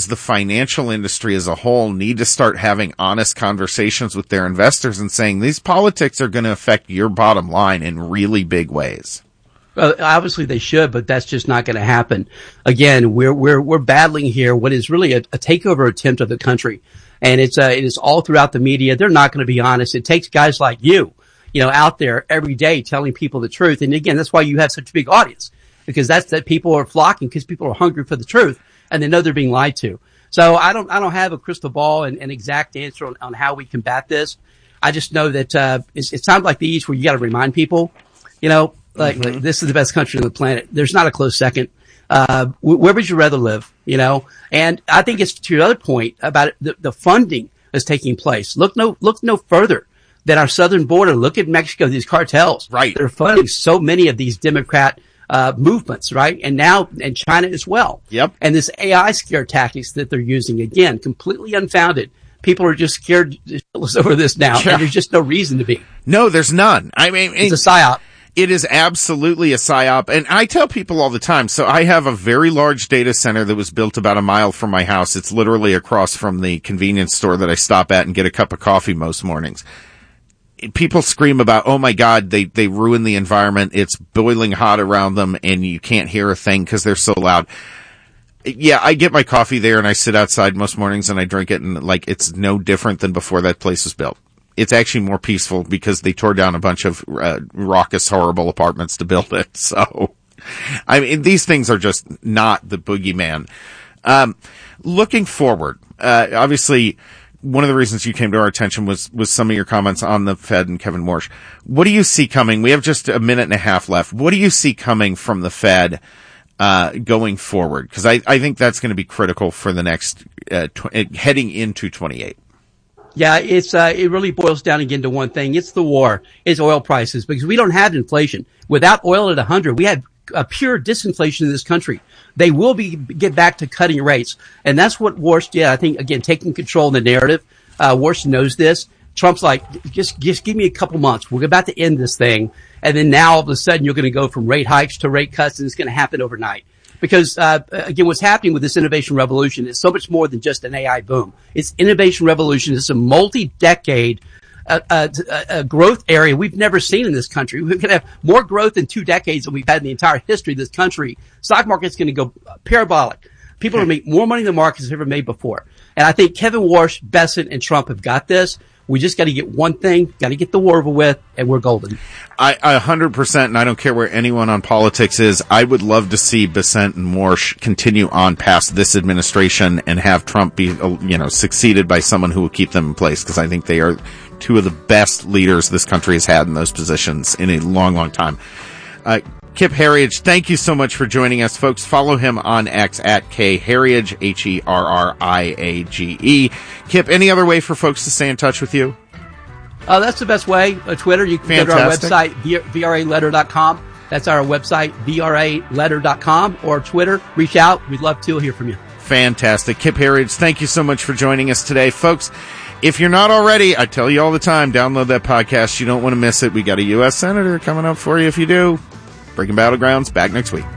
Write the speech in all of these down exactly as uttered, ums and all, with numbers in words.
the financial industry as a whole need to start having honest conversations with their investors and saying these politics are going to affect your bottom line in really big ways. Well, obviously they should, but that's just not going to happen. Again, we're we're we're battling here what is really a, a takeover attempt of the country, and it's uh, it is all throughout the media. They're not going to be honest. It takes guys like you, you know, out there every day telling people the truth. And again, that's why you have such a big audience, because that's that people are flocking because people are hungry for the truth and they know they're being lied to. So I don't I don't have a crystal ball and an exact answer on, on how we combat this. I just know that uh, it's, it's times like these where you got to remind people, you know. Like, mm-hmm. like, this is the best country on the planet. There's not a close second. Uh, where would you rather live? You know? And I think it's to your other point about it, the, the funding that's taking place. Look no, look no further than our southern border. Look at Mexico, these cartels. Right. They're funding so many of these Democrat, uh, movements, right? And now, and China as well. Yep. And this A I scare tactics that they're using, again, completely unfounded. People are just scared over this now. Yeah. And there's just no reason to be. No, there's none. I mean, it's a psyop. It is absolutely a psyop. And I tell people all the time, so I have a very large data center that was built about a mile from my house. It's literally across from the convenience store that I stop at and get a cup of coffee most mornings. People scream about, oh my God, they, they ruin the environment. It's boiling hot around them and you can't hear a thing because they're so loud. Yeah, I get my coffee there and I sit outside most mornings and I drink it, and like, it's no different than before that place was built. It's actually more peaceful because they tore down a bunch of uh, raucous, horrible apartments to build it. So, I mean, these things are just not the boogeyman. Um, looking forward, uh, obviously, one of the reasons you came to our attention was, was some of your comments on the Fed and Kevin Warsh. What do you see coming? We have just a minute and a half left. What do you see coming from the Fed, uh, going forward? Because I, I think that's going to be critical for the next, uh, tw- heading into twenty-eight. Yeah, it's, uh, it really boils down again to one thing. It's the war. It's oil prices, because we don't have inflation. Without oil at a hundred, we have a pure disinflation in this country. They will be, get back to cutting rates. And that's what Warsh did. I think, again, taking control of the narrative. Uh, Warsh knows this. Trump's like, just, just give me a couple months. We're about to end this thing. And then now all of a sudden you're going to go from rate hikes to rate cuts, and it's going to happen overnight. Because, uh, again, what's happening with this innovation revolution is so much more than just an A I boom. It's innovation revolution. It's a multi-decade, uh, uh, uh, growth area we've never seen in this country. We're going to have more growth in two decades than we've had in the entire history of this country. Stock market's going to go parabolic. People are going to make more money than the market's ever made before. And I think Kevin Warsh, Bessent, and Trump have got this. We just got to get one thing, got to get the war over with, and we're golden. I, a hundred percent, and I don't care where anyone on politics is. I would love to see Bessent and Warsh continue on past this administration and have Trump be, you know, succeeded by someone who will keep them in place, because I think they are two of the best leaders this country has had in those positions in a long, long time. Uh, Kip Herriage, thank you so much for joining us, folks. Follow him on X at K Herriage, H E R R I A G E. Kip, any other way for folks to stay in touch with you? Uh, that's the best way. Uh, Twitter, you can Fantastic. go to our website, v r a letter dot com. That's our website, v r a letter dot com, or Twitter. Reach out. We'd love to hear from you. Fantastic. Kip Herriage, thank you so much for joining us today, folks. If you're not already, I tell you all the time, download that podcast. You don't want to miss it. We got a U S Senator coming up for you if you do. Breaking Battlegrounds, back next week.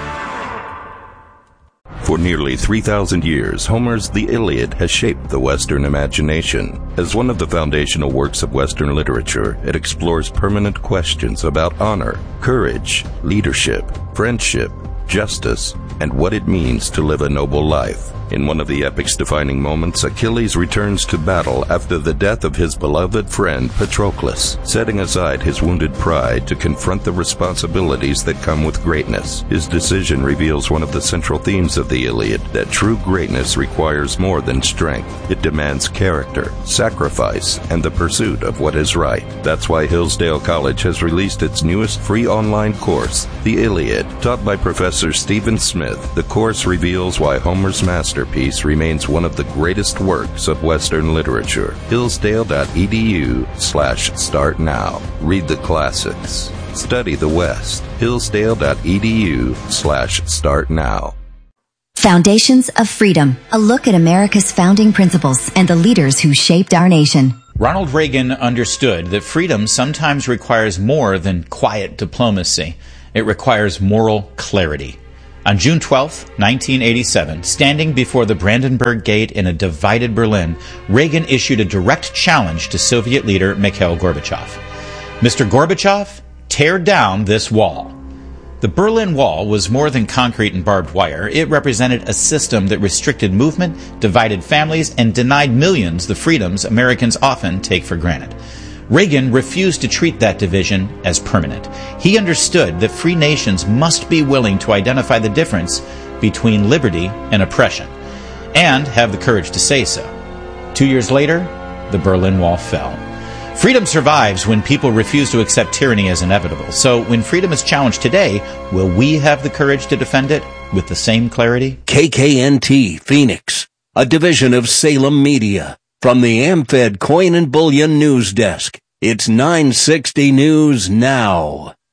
For nearly three thousand years, Homer's The Iliad has shaped the Western imagination. As one of the foundational works of Western literature, it explores permanent questions about honor, courage, leadership, friendship, justice, and what it means to live a noble life. In one of the epic's defining moments, Achilles returns to battle after the death of his beloved friend Patroclus, setting aside his wounded pride to confront the responsibilities that come with greatness. His decision reveals one of the central themes of the Iliad, that true greatness requires more than strength. It demands character, sacrifice, and the pursuit of what is right. That's why Hillsdale College has released its newest free online course, The Iliad. Taught by Professor Stephen Smith, the course reveals why Homer's masterpiece remains one of the greatest works of Western literature. Hillsdale.edu slash start now. Read the classics. Study the West. Hillsdale.edu slash start now. Foundations of Freedom, a look at America's founding principles and the leaders who shaped our nation. Ronald Reagan understood that freedom sometimes requires more than quiet diplomacy. It requires moral clarity. On June twelfth, nineteen eighty-seven, standing before the Brandenburg Gate in a divided Berlin, Reagan issued a direct challenge to Soviet leader Mikhail Gorbachev. Mister Gorbachev, tear down this wall. The Berlin Wall was more than concrete and barbed wire. It represented a system that restricted movement, divided families, and denied millions the freedoms Americans often take for granted. Reagan refused to treat that division as permanent. He understood that free nations must be willing to identify the difference between liberty and oppression, and have the courage to say so. Two years later, the Berlin Wall fell. Freedom survives when people refuse to accept tyranny as inevitable. So when freedom is challenged today, will we have the courage to defend it with the same clarity? K K N T Phoenix, a division of Salem Media. From the AmFed Coin and Bullion News Desk, it's nine sixty News Now.